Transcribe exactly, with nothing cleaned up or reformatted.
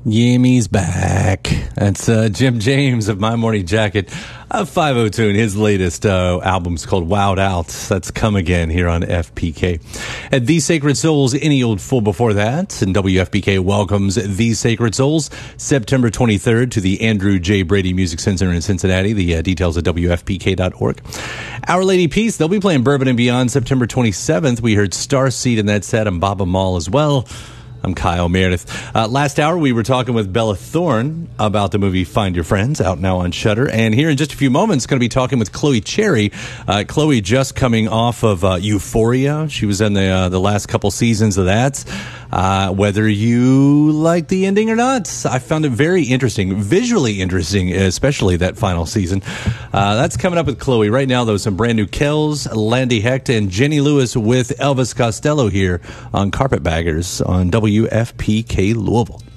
Yimmy's back. That's uh, Jim James of My Morning Jacket. Uh, five oh Tune, his latest uh, album's called Wild Out. That's Come Again here on F P K. At The Sacred Souls, Any Old Fool before that. And W F P K welcomes The Sacred Souls September twenty-third to the Andrew J. Brady Music Center in Cincinnati. The uh, details at W F P K dot org. Our Lady Peace, they'll be playing Bourbon and Beyond September twenty-seventh. We heard Starseed in that set and Baba Mall as well. I'm Kyle Meredith. Uh, last hour, we were talking with Bella Thorne about the movie Find Your Friends, out now on Shudder. And here in just a few moments, going to be talking with Chloe Cherry. Uh, Chloe just coming off of uh, Euphoria. She was in the uh, the last couple seasons of that. Uh, whether you like the ending or not, I found it very interesting, visually interesting, especially that final season. Uh, that's coming up with Chloe. Right now, though, some brand new Kells, Landy Hecht, and Jenny Lewis with Elvis Costello here on Carpetbaggers on W F P K Louisville.